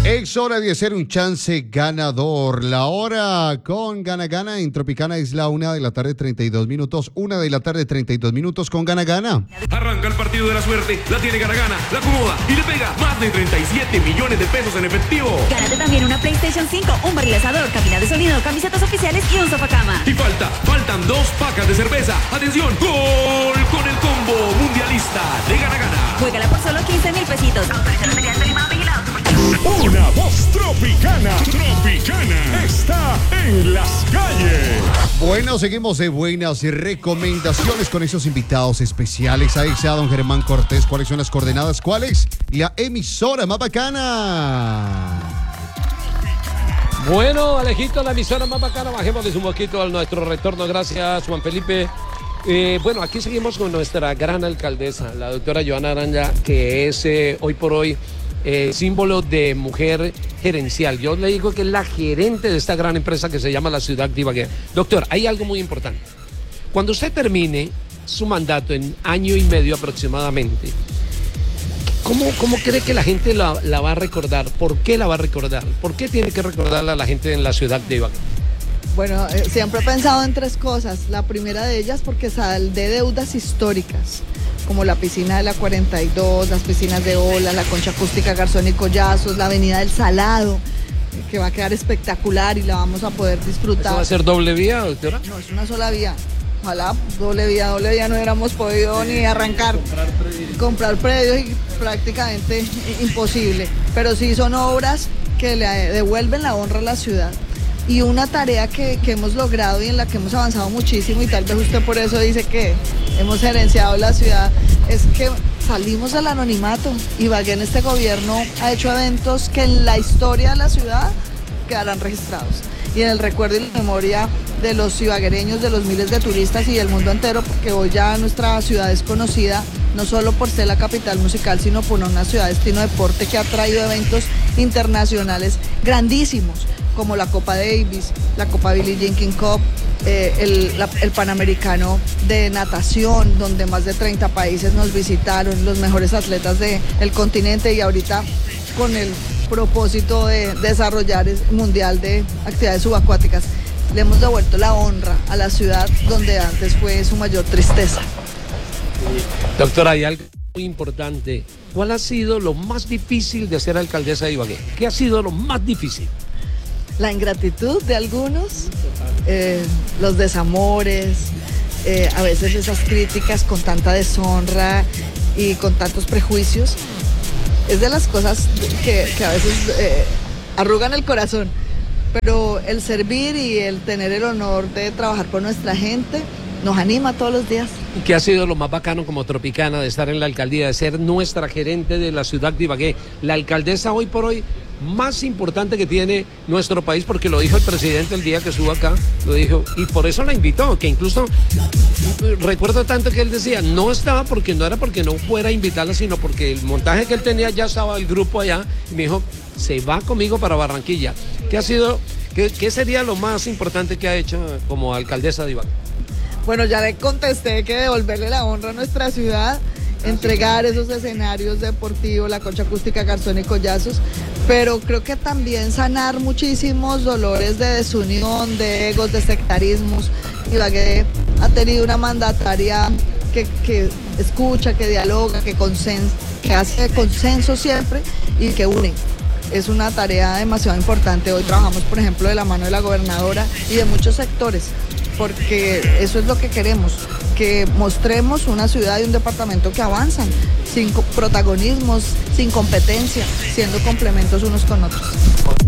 Es hora de hacer un chance ganador. La hora con Gana Gana en Tropicana es la 1:32. 1:32 con Gana Gana. Arranca el partido de la suerte, la tiene Gana Gana, la acomoda y le pega más de 37 millones de pesos en efectivo. Gánate también una PlayStation 5, un barrilazador, cabina de sonido, camisetas oficiales y un sofacama. Y faltan 2 pacas de cerveza. ¡Atención! ¡Gol con el combo mundialista de Gana Gana! Juégala por solo 15,000 pesitos. Autoriza la mediante Lima, vigilado. Una voz tropicana. Tropicana está en las calles. Bueno, seguimos de buenas recomendaciones con esos invitados especiales. Ahí está don Germán Cortés. ¿Cuáles son las coordenadas? ¿Cuál es la emisora más bacana? Bueno, Alejito, la emisora más bacana. Bajémosles un poquito a nuestro retorno. Gracias, Juan Felipe. Bueno, aquí seguimos con nuestra gran alcaldesa, la doctora Johanna Aranja, que es hoy por hoy símbolo de mujer gerencial. Yo le digo que es la gerente de esta gran empresa que se llama la Ciudad de Ibagué. Doctor, hay algo muy importante. Cuando usted termine su mandato en año y medio aproximadamente, ¿cómo cree que la gente la va a recordar? ¿Por qué la va a recordar? ¿Por qué tiene que recordarla a la gente en la Ciudad de Ibagué? Bueno, siempre he pensado en 3 cosas. La primera de ellas porque saldé deudas históricas, como la piscina de la 42, las piscinas de Ola, la concha acústica Garzón y Collazos, la avenida del Salado, que va a quedar espectacular y la vamos a poder disfrutar. ¿Eso va a ser doble vía, doctora? No, es una sola vía. Ojalá doble vía no hubiéramos podido ni arrancar. Comprar predios y prácticamente imposible. Pero sí son obras que le devuelven la honra a la ciudad. Y una tarea que hemos logrado y en la que hemos avanzado muchísimo, y tal vez usted por eso dice que hemos gerenciado la ciudad, es que salimos del anonimato. Ibagué en este gobierno ha hecho eventos que en la historia de la ciudad quedarán registrados. Y en el recuerdo y la memoria de los ibaguereños, de los miles de turistas y del mundo entero, porque hoy ya nuestra ciudad es conocida no solo por ser la capital musical, sino por una ciudad destino deporte que ha traído eventos internacionales grandísimos, como la Copa Davis, la Copa Billie Jean King Cup, el Panamericano de natación, donde más de 30 países nos visitaron, los mejores atletas del continente, y ahorita con el propósito de desarrollar el Mundial de Actividades Subacuáticas. Le hemos devuelto la honra a la ciudad donde antes fue su mayor tristeza. Doctora, hay algo muy importante. ¿Cuál ha sido lo más difícil de ser alcaldesa de Ibagué? ¿Qué ha sido lo más difícil? La ingratitud de algunos, los desamores, a veces esas críticas con tanta deshonra y con tantos prejuicios, es de las cosas que a veces arrugan el corazón, pero el servir y el tener el honor de trabajar por nuestra gente nos anima todos los días. ¿Y qué ha sido lo más bacano como tropicana de estar en la alcaldía, de ser nuestra gerente de la ciudad de Ibagué, la alcaldesa hoy por hoy más importante que tiene nuestro país? Porque lo dijo el presidente el día que estuvo acá, lo dijo, y por eso la invitó, que incluso recuerdo tanto que él decía, no estaba porque no era porque no fuera a invitarla, sino porque el montaje que él tenía ya estaba el grupo allá, y me dijo, se va conmigo para Barranquilla. ¿Qué ha sido, qué sería lo más importante que ha hecho como alcaldesa de Ibagué? Bueno, ya le contesté que devolverle la honra a nuestra ciudad, entregar esos escenarios deportivos, la concha acústica Garzón y Collazos, pero creo que también sanar muchísimos dolores de desunión, de egos, de sectarismos. Ibagué ha tenido una mandataria que escucha, que dialoga, que hace consenso siempre y que une. Es una tarea demasiado importante. Hoy trabajamos, por ejemplo, de la mano de la gobernadora y de muchos sectores, porque eso es lo que queremos, que mostremos una ciudad y un departamento que avanzan, sin protagonismos, sin competencia, siendo complementos unos con otros.